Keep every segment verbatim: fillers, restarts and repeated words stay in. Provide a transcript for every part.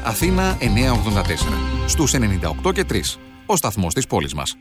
Αθήνα εννιακόσια ογδόντα τέσσερα. Στους ενενήντα οκτώ και τρία. Ο σταθμός της πόλης μας.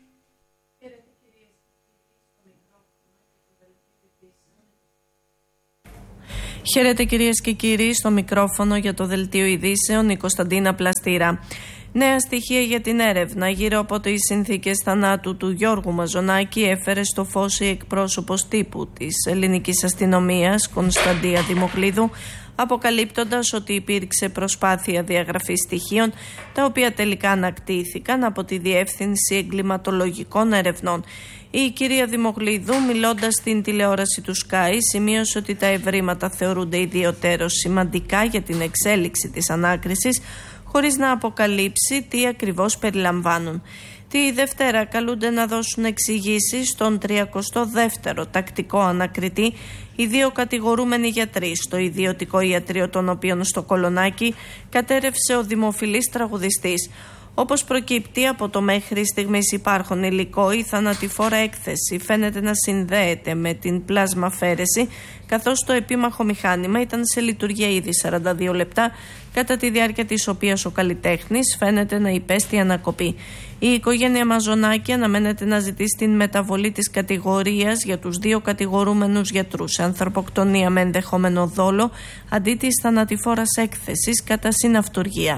Χαίρετε κυρίες και κύριοι, στο μικρόφωνο για το Δελτίο Ειδήσεων η Κωνσταντίνα Πλαστήρα. Νέα στοιχεία για την έρευνα γύρω από τις συνθήκες θανάτου του Γιώργου Μαζονάκη έφερε στο φως η εκπρόσωπος τύπου της ελληνικής αστυνομίας, Κωνσταντία Δημοκλίδου, αποκαλύπτοντας ότι υπήρξε προσπάθεια διαγραφής στοιχείων, τα οποία τελικά ανακτήθηκαν από τη Διεύθυνση Εγκληματολογικών Ερευνών. Η κυρία Δημοκλίδου, μιλώντας στην τηλεόραση του Sky, σημείωσε ότι τα ευρήματα θεωρούνται ιδιωτέρως σημαντικά για την εξέλιξη της ανάκρισης, χωρίς να αποκαλύψει τι ακριβώς περιλαμβάνουν. Τη Δευτέρα καλούνται να δώσουν εξηγήσεις στον τριακοστό δεύτερο τακτικό ανακριτή οι δύο κατηγορούμενοι γιατροί στο ιδιωτικό ιατρείο των οποίων στο Κολονάκι κατέρευσε ο δημοφιλής τραγουδιστής. Όπως προκύπτει από το μέχρι στιγμής υπάρχον υλικό, η θανατηφόρα έκθεση φαίνεται να συνδέεται με την πλασμαφέρεση, καθώς το επίμαχο μηχάνημα ήταν σε λειτουργία ήδη σαράντα δύο λεπτά, κατά τη διάρκεια της οποίας ο καλλιτέχνης φαίνεται να υπέστη ανακοπή. Η οικογένεια Μαζονάκη αναμένεται να ζητήσει την μεταβολή της κατηγορίας για τους δύο κατηγορούμενους γιατρούς σε ανθρωποκτονία με ενδεχόμενο δόλο, αντί της θανατηφόρας έκθεσης κατά συναυτουργία.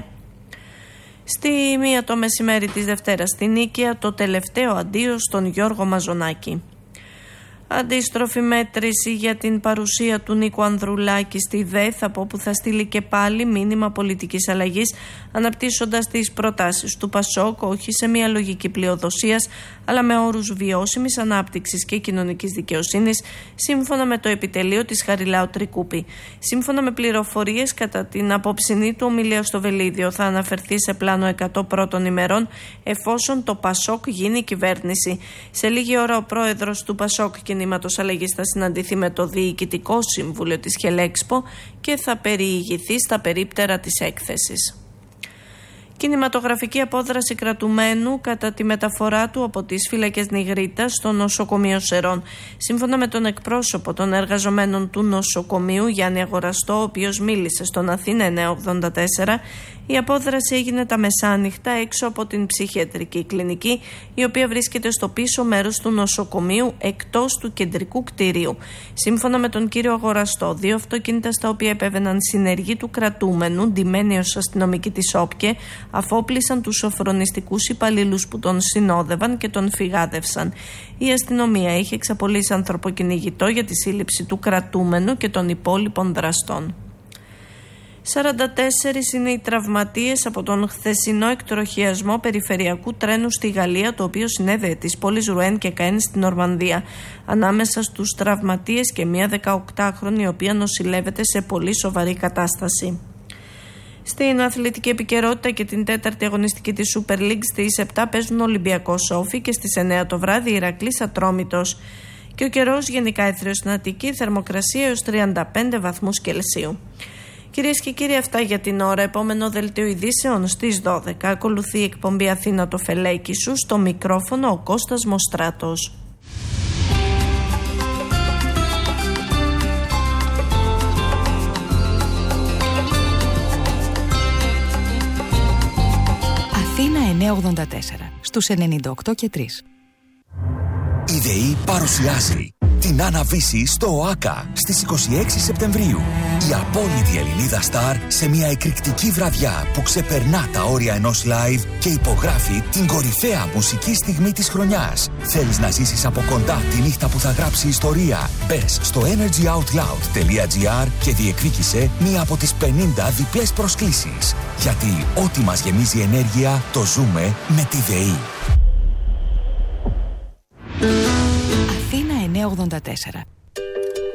Στη μία το μεσημέρι της Δευτέρας στην Νίκαια, το τελευταίο αντίο στον Γιώργο Μαζονάκη. Αντίστροφη μέτρηση για την παρουσία του Νίκου Ανδρουλάκη στη ΔΕΘ, από όπου θα στείλει και πάλι μήνυμα πολιτικής αλλαγής, αναπτύσσοντας τις προτάσεις του Πασόκ όχι σε μια λογική πλειοδοσίας, αλλά με όρους βιώσιμης ανάπτυξης και κοινωνικής δικαιοσύνης, σύμφωνα με το επιτελείο της Χαριλάου Τρικούπη. Σύμφωνα με πληροφορίες, κατά την απόψινή του ομιλία στο Βελίδιο, θα αναφερθεί σε πλάνο εκατό πρώτων ημερών, εφόσον το Πασόκ γίνει κυβέρνηση. Σε λίγη ώρα ο πρόεδρος του Πασόκ Κινήματος Αλλαγής θα συναντηθεί με το Διοικητικό Συμβούλιο της Χελέξπο και θα περιηγηθεί στα περίπτερα της έκθεσης. Κινηματογραφική απόδραση κρατουμένου κατά τη μεταφορά του από τις φύλακες Νιγρίτας στο νοσοκομείο Σερών. Σύμφωνα με τον εκπρόσωπο των εργαζομένων του νοσοκομείου, Γιάννη Αγοραστό, ο οποίος μίλησε στον Αθήνα εννιακόσια ογδόντα τέσσερα, η απόδραση έγινε τα μεσάνυχτα έξω από την ψυχιατρική κλινική, η οποία βρίσκεται στο πίσω μέρος του νοσοκομείου, εκτός του κεντρικού κτηρίου. Σύμφωνα με τον κύριο Αγοραστό, δύο αυτοκίνητα στα οποία επέβαιναν συνεργοί του κρατούμενου, ντυμένοι ως αστυνομικοί της ΟΠΚΕ, αφόπλησαν τους σοφρονιστικούς υπαλλήλους που τον συνόδευαν και τον φυγάδευσαν. Η αστυνομία είχε εξαπολύσει ανθρωποκυνηγητό για τη σύλληψη του κρατούμενου και των υπόλοιπων δραστών. σαράντα τέσσερις είναι οι τραυματίες από τον χθεσινό εκτροχιασμό περιφερειακού τρένου στη Γαλλία, το οποίο συνέδεε τις πόλεις Ρουέν και Καέν στην Νορμανδία. Ανάμεσα στους τραυματίες και μια δεκαοκτάχρονη, η οποία νοσηλεύεται σε πολύ σοβαρή κατάσταση. Στην αθλητική επικαιρότητα και την τέταρτη αγωνιστική της Super League, στις επτά παίζουν Ολυμπιακός Σόφι και στις εννέα το βράδυ Ηρακλής Ατρόμητος. Και ο καιρός γενικά έθριος στην Αττική, θερμοκρασία έως τριάντα πέντε βαθμούς Κελσίου. Κυρίες και κύριοι, αυτά για την ώρα. Επόμενο δελτίο ειδήσεων στις δώδεκα. Ακολουθεί η εκπομπή Αθήνα το Φελέκι σου, στο μικρόφωνο ο Κώστας Μοστράτος. Αθήνα εννιακόσια ογδόντα τέσσερα, στους ενενήντα οκτώ και τρία. Η ΔΕΗ παρουσιάζει την Άννα-Βύση στο ΟΑΚΑ στις είκοσι έξι Σεπτεμβρίου. Η απόλυτη Ελληνίδα στάρ σε μια εκρηκτική βραδιά που ξεπερνά τα όρια ενός live και υπογράφει την κορυφαία μουσική στιγμή της χρονιάς. Θέλεις να ζήσεις από κοντά τη νύχτα που θα γράψει ιστορία? Μπες στο energyoutloud.gr και διεκδίκησε μία από τις πενήντα διπλές προσκλήσεις. Γιατί ό,τι μας γεμίζει ενέργεια το ζούμε με τη ΔΕΗ. Αθήνα εννιακόσια ογδόντα τέσσερα.